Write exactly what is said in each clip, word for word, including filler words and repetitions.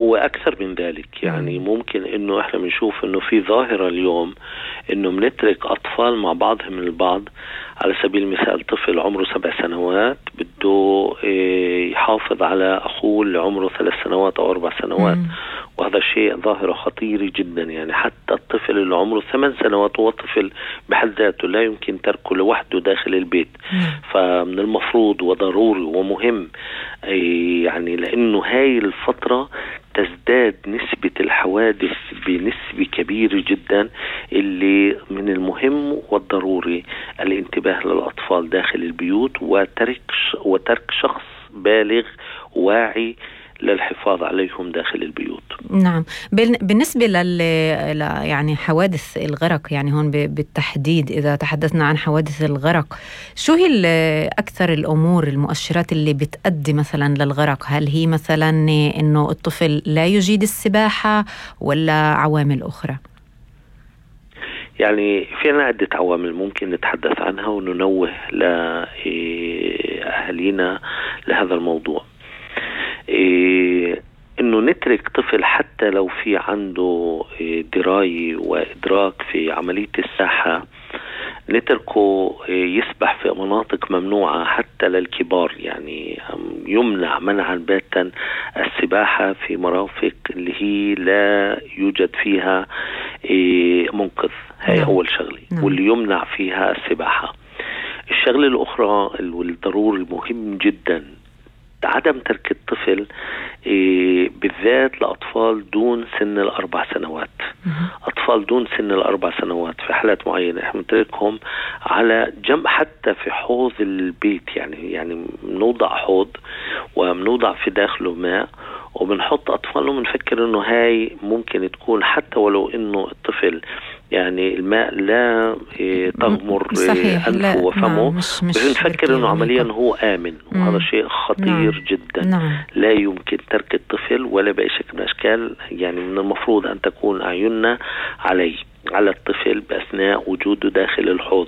وأكثر من ذلك. يعني ممكن إنه إحنا بنشوف إنه في ظاهرة اليوم إنه بنترك أطفال مع بعضهم البعض. على سبيل المثال طفل عمره سبع سنوات بده يحافظ على أخوه اللي عمره ثلاث سنوات أو أربع سنوات، مم. وهذا شيء ظاهرة خطيرة جدا. يعني حتى الطفل اللي عمره ثمان سنوات هو طفل بحد ذاته، لا يمكن تركه لوحده داخل البيت. مم. فمن المفروض وضروري ومهم يعني، لأنه هاي الفترة تزداد نسبة الحوادث بنسبة كبيرة جدا، اللي من المهم والضروري الانتباه للأطفال داخل البيوت، وترك وترك شخص بالغ واعي للحفاظ عليهم داخل البيوت. نعم. بالنسبة لل يعني حوادث الغرق، يعني هون بالتحديد إذا تحدثنا عن حوادث الغرق، شو هي أكثر الأمور المؤشرات اللي بتؤدي مثلا للغرق؟ هل هي مثلا إنه الطفل لا يجيد السباحة ولا عوامل أخرى؟ يعني فينا عدة عوامل ممكن نتحدث عنها وننوه لأهالينا لهذا الموضوع. إيه إنه نترك طفل حتى لو في عنده إيه دراية وإدراك في عملية السباحة، نتركه إيه يسبح في مناطق ممنوعة حتى للكبار. يعني يمنع منعا باتا السباحة في مرافق اللي هي لا يوجد فيها إيه منقذ. هاي نعم. أول شغلة نعم. واللي يمنع فيها السباحة. الشغلة الأخرى والضروري مهم جدا عدم ترك الطفل إيه بالذات لأطفال دون سن الأربع سنوات. أطفال دون سن الأربع سنوات في حالات معينة احنا نتركهم على جنب حتى في حوض البيت. يعني يعني بنوضع حوض وبنوضع في داخله ماء وبنحط أطفال وبنفكر إنه هاي ممكن تكون، حتى ولو إنه الطفل يعني الماء لا تغمر أنفه وفمه، بنفكر إنه عمليا هو آمن. مم. وهذا شيء خطير نعم. جدا نعم. لا يمكن ترك الطفل ولا بأي شكل من الأشكال. يعني من المفروض أن تكون أعيننا عليه على الطفل بأثناء وجوده داخل الحوض،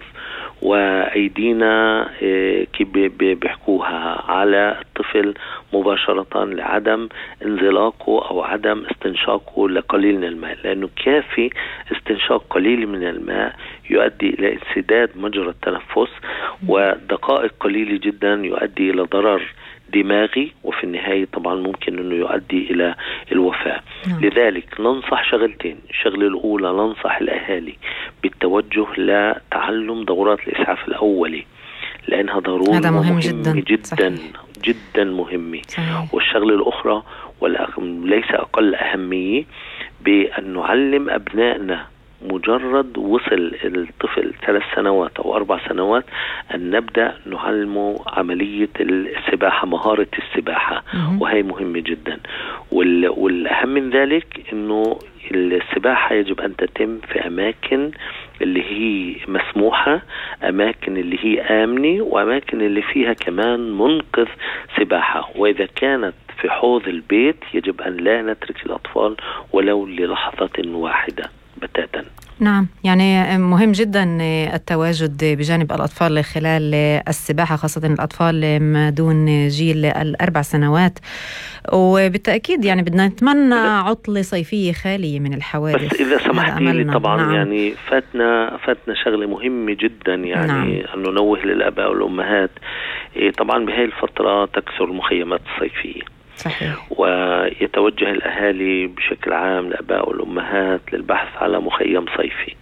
وأيدينا كيف بيحكوها على الطفل مباشرة لعدم انزلاقه أو عدم استنشاقه لقليل من الماء، لأنه كافي استنشاق قليل من الماء يؤدي إلى انسداد مجرى التنفس، ودقائق قليلة جدا يؤدي إلى ضرر دماغي، وفي النهاية طبعا ممكن أنه يؤدي إلى الوفاة. نعم. لذلك ننصح شغلتين. الشغلة الأولى ننصح الأهالي بالتوجه لتعلم دورات الإسعاف الأولي، لأنها ضروري هذا مهم جدا جدا صحيح. جدا مهمة. والشغلة الأخرى وليس أقل أهمية بأن نعلم أبنائنا مجرد وصل الطفل ثلاث سنوات أو أربع سنوات أن نبدأ نعلمه عملية السباحة، مهارة السباحة. مم. وهي مهمة جدا. والأهم من ذلك أنه السباحة يجب أن تتم في أماكن اللي هي مسموحة، أماكن اللي هي آمنة، وأماكن اللي فيها كمان منقذ سباحة. وإذا كانت في حوض البيت يجب أن لا نترك الأطفال ولو للحظة واحدة بتاتا. نعم، يعني مهم جدا التواجد بجانب الأطفال خلال السباحة، خاصة الأطفال ما دون جيل الأربع سنوات. وبالتأكيد يعني بدنا نتمنى عطلة صيفية خالية من الحوادث. بس إذا سمحتي لي طبعا نعم. يعني فاتنا فاتنا شغلة مهمة جدا، يعني نعم. أن ننوه للآباء والأمهات. طبعا بهاي الفترة تكثر المخيمات الصيفية. صحيح. ويتوجه الأهالي بشكل عام الآباء والأمهات للبحث على مخيم صيفي.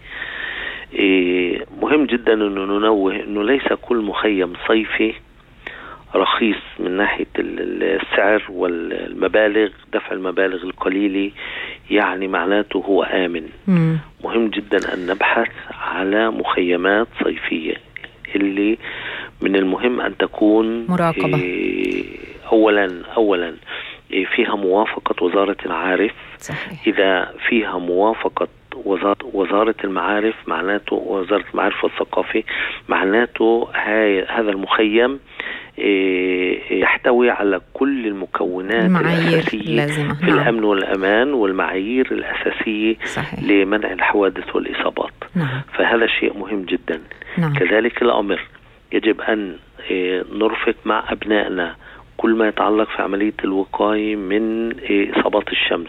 مهم جدا أنه ننوه أنه ليس كل مخيم صيفي رخيص من ناحية السعر والمبالغ، دفع المبالغ القليلة يعني معناته هو آمن. م. مهم جدا أن نبحث على مخيمات صيفية اللي من المهم أن تكون مراقبة. أولا أولا فيها موافقة وزارة المعارف. صحيح. إذا فيها موافقة وزارة المعارف معناته وزارة المعارف والثقافة معناته هاي هذا المخيم يحتوي على كل المكونات الأساسية في نعم. الأمن والأمان والمعايير الأساسية صحيح. لمنع الحوادث والإصابات. نعم. فهذا شيء مهم جدا. نعم. كذلك الأمر يجب أن نرفق مع أبنائنا كل ما يتعلق في عملية الوقاية من إصابات الشمس،